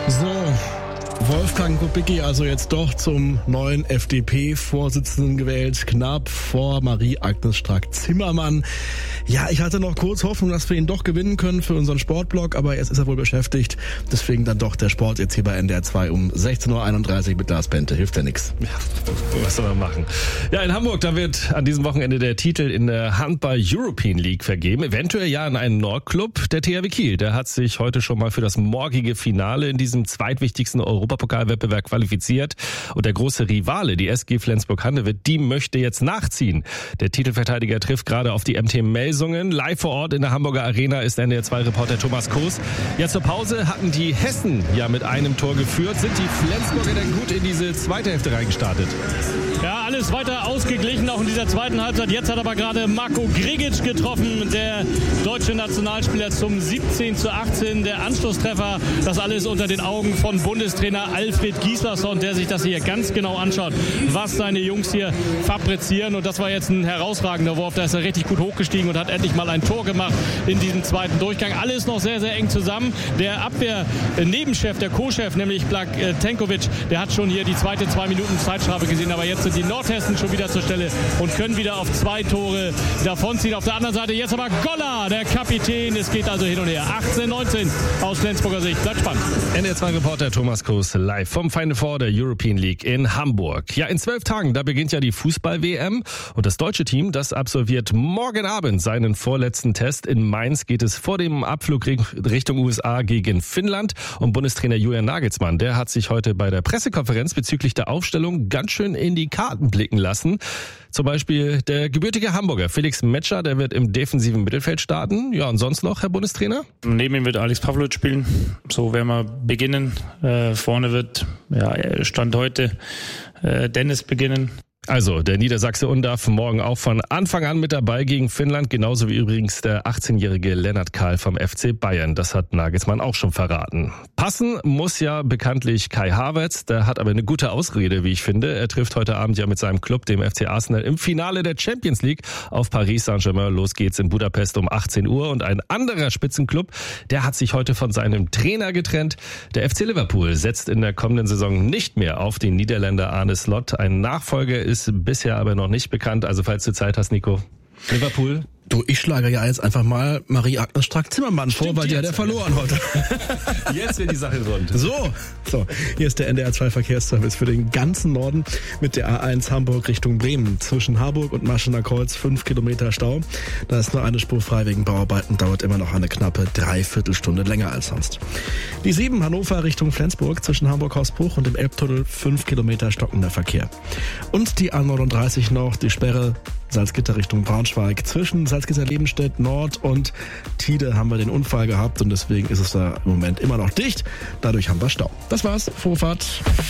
So, Wolfgang Kubicki also jetzt doch zum neuen FDP-Vorsitzenden gewählt, knapp vor Marie-Agnes Strack-Zimmermann. Ja, ich hatte noch kurz Hoffnung, dass wir ihn doch gewinnen können für unseren Sportblog, aber jetzt ist er wohl beschäftigt. Deswegen dann doch der Sport jetzt hier bei NDR 2 um 16.31 Uhr mit Lars Bente. Hilft ja nichts. Ja, was soll man machen? Ja, in Hamburg, da wird an diesem Wochenende der Titel in der Handball-European League vergeben. Eventuell ja in einen Nordclub. Der THW Kiel, der hat sich heute schon mal für das morgige Finale in diesem zweitwichtigsten Europapokalwettbewerb qualifiziert. Und der große Rivale, die SG Flensburg-Handewitt, die möchte jetzt nachziehen. Der Titelverteidiger trifft gerade auf die MT Melsungen. Live vor Ort in der Hamburger Arena ist NDR 2-Reporter Thomas Koos. Ja, zur Pause hatten die Hessen ja mit einem Tor geführt. Sind die Flensburger denn gut in diese zweite Hälfte reingestartet? Ja, alles weiter ausgeglichen, auch in dieser zweiten Halbzeit. Jetzt hat aber gerade Marko Grigic getroffen, der deutsche Nationalspieler zum 17:18. Der Anschlusstreffer, das alles unter den Augen von Bundestrainer Alfred Gislason, der sich das hier ganz genau anschaut, was seine Jungs hier fabrizieren. Und das war jetzt ein herausragender Wurf. Da ist er richtig gut hochgestiegen und hat endlich mal ein Tor gemacht in diesem zweiten Durchgang. Alles noch sehr, sehr eng zusammen. Der Abwehr-Nebenchef, der Co-Chef, nämlich Blak Tenkovic, der hat schon hier die zweite 2 Minuten Zeitstrafe gesehen. Aber jetzt sind die Nordhessen schon wieder zur Stelle und können wieder auf 2 Tore davonziehen. Auf der anderen Seite jetzt aber Goller, der Kapitän. Es geht also hin und her. 18-19 aus Flensburger Sicht. Bleibt spannend. NDR 2-Reporter Thomas Koos live vom Final Four der European League in Hamburg. Ja, in 12 Tagen, da beginnt ja die Fußball-WM. Und das deutsche Team, das absolviert morgen Abend seinen vorletzten Test. In Mainz geht es vor dem Abflug Richtung USA gegen Finnland. Und Bundestrainer Julian Nagelsmann, der hat sich heute bei der Pressekonferenz bezüglich der Aufstellung ganz schön in die Karten blicken lassen. Zum Beispiel der gebürtige Hamburger Felix Metscher, der wird im defensiven Mittelfeld starten. Ja, und sonst noch, Herr Bundestrainer? Neben ihm wird Alex Pavlovic spielen. So werden wir beginnen. Vorne wird, Stand heute, Dennis beginnen. Also, der Niedersachse Undarf morgen auch von Anfang an mit dabei gegen Finnland, genauso wie übrigens der 18-jährige Lennart Kahl vom FC Bayern. Das hat Nagelsmann auch schon verraten. Passen muss ja bekanntlich Kai Havertz, der hat aber eine gute Ausrede, wie ich finde. Er trifft heute Abend ja mit seinem Club, dem FC Arsenal, im Finale der Champions League auf Paris Saint-Germain. Los geht's in Budapest um 18 Uhr und ein anderer Spitzenclub, der hat sich heute von seinem Trainer getrennt. Der FC Liverpool setzt in der kommenden Saison nicht mehr auf den Niederländer Arne Slot. Ein Nachfolger ist bisher aber noch nicht bekannt. Also falls du Zeit hast, Nico. Liverpool. Du, ich schlage ja jetzt einfach mal Marie-Agnes Strack-Zimmermann vor, weil die hat ja verloren heute. Jetzt wird die Sache rund. So, hier ist der NDR 2 Verkehrsservice für den ganzen Norden mit der A1 Hamburg Richtung Bremen. Zwischen Harburg und Maschener Kreuz 5 Kilometer Stau. Da ist nur eine Spur frei wegen Bauarbeiten, dauert immer noch eine knappe Dreiviertelstunde länger als sonst. Die 7 Hannover Richtung Flensburg zwischen Hamburg-Hausbruch und dem Elbtunnel 5 Kilometer stockender Verkehr. Und die A39 noch, die Sperre Salzgitter Richtung Braunschweig. Zwischen Salzgitter-Lebenstedt Nord und Tide haben wir den Unfall gehabt und deswegen ist es da im Moment immer noch dicht. Dadurch haben wir Stau. Das war's. Frohe Fahrt.